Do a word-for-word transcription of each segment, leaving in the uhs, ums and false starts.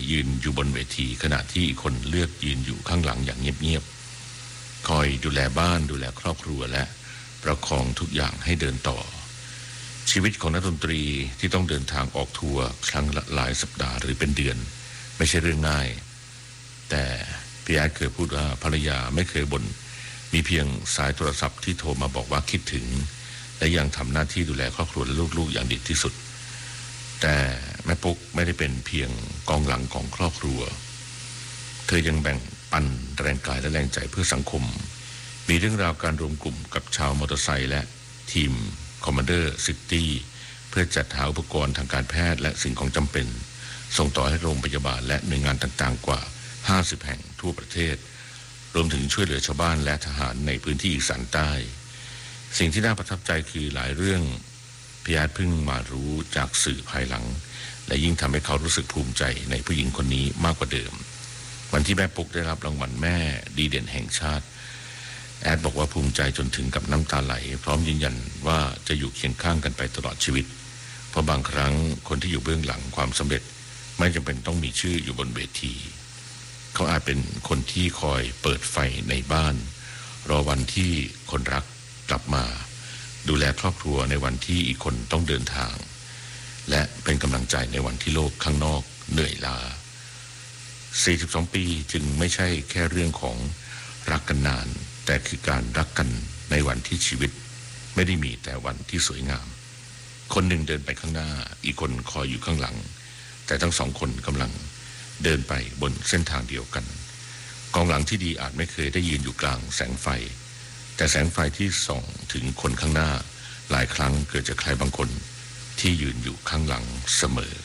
ยืนอยู่บนเวทีขณะที่คนเลือกยืนอยู่ข้างหลังอย่างเงียบๆคอยดูแลบ้านดูแลครอบครัวและประคองทุกอย่างให้เดินต่อชีวิตของนักดนตรีที่ต้องเดินทางออกทัวร์ครั้งละหลายสัปดาห์หรือเป็นเดือนไม่ใช่เรื่องง่ายแต่พี่แอดเคยพูดว่าภรรยาไม่เคยบ่นมีเพียงสายโทรศัพท์ที่โทรมาบอกว่าคิดถึงและยังทำหน้าที่ดูแลครอบครัวและลูกๆอย่างดีที่สุดแต่แม่ปุ๊กไม่ได้เป็นเพียงกองหลังของครอบครัวเธอยังแบ่งปันแรงกายและแรงใจเพื่อสังคมมีเรื่องราวการรวมกลุ่มกับชาวมอเตอร์ไซค์และทีมคอมมานเดอร์ซิตี้เพื่อจัดหาอุปกรณ์ทางการแพทย์และสิ่งของจำเป็นส่งต่อให้โรงพยาบาลและหน่วยงานต่างๆกว่าห้าสิบแห่งทั่วประเทศรวมถึงช่วยเหลือชาวบ้านและทหารในพื้นที่อีสานใต้สิ่งที่น่าประทับใจคือหลายเรื่องพี่อาร์ตเพิ่งมารู้จากสื่อภายหลังและยิ่งทำให้เขารู้สึกภูมิใจในผู้หญิงคนนี้มากกว่าเดิมวันที่แม่ปุ๊กได้รับรางวัลแม่ดีเด่นแห่งชาติแอดบอกว่าภูมิใจจนถึงกับน้ำตาไหลพร้อมยืนยันว่าจะอยู่เคียงข้างกันไปตลอดชีวิตเพราะบางครั้งคนที่อยู่เบื้องหลังความสำเร็จไม่จำเป็นต้องมีชื่ออยู่บนเวทีเขาอาจเป็นคนที่คอยเปิดไฟในบ้านรอวันที่คนรักกลับมาดูแลครอบครัวในวันที่อีกคนต้องเดินทางและเป็นกำลังใจในวันที่โลกข้างนอกเหนื่อยล้าสี่สิบสองปีจึงไม่ใช่แค่เรื่องของรักกันนานแต่คือการรักกันในวันที่ชีวิตไม่ได้มีแต่วันที่สวยงามคนหนึ่งเดินไปข้างหน้าอีกคนคอยอยู่ข้างหลังแต่ทั้งสองคนกำลังเดินไปบนเส้นทางเดียวกันกองหลังที่ดีอาจไม่เคยได้ยืนอยู่กลางแสงไฟแต่แสงไฟที่ส่องถึงคนข้างหน้าหลายครั้งเกิดจากใครบางคนที่ยืนอยู่ข้างหลังเสมอ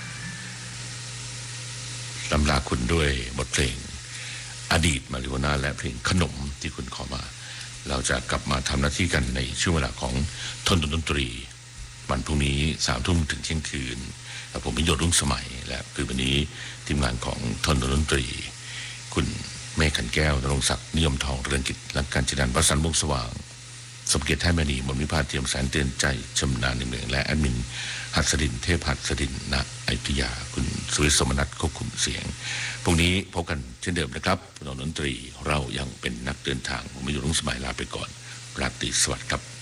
ลำลาคุณด้วยบทเพลงอดีตมาริโอน่าและเพลงขนมที่คุณขอมาเราจะกลับมาทำหน้าที่กันในช่วงเวลาของทนดนตรีวันพรุ่งนี้สามทุ่มถึงเที่ยงคืนและผมเป็นโยรุ่งสมัยและคือวันนี้ทีมงานของทนดนตรีคุณเมฆขันแก้วนรงศักดิ์นิยมทองเรือนกิจและการจัดการวสันต์วงศ์สว่างสมเกียรติแท้มณีมนวิภาเทียมแสนเตือนใจชำนาญในเมืองและแอดมินหัสดินเทพหัสดินณอยุธยาคุณสุริศสมนัสควบคุมเสียงพรุ่งนี้พบกันเช่นเดิมนะครับดนตรีเรายังเป็นนักเดินทางผมอยู่รุ่งสมัยลาไปก่อนราตรีสวัสดิ์ครับ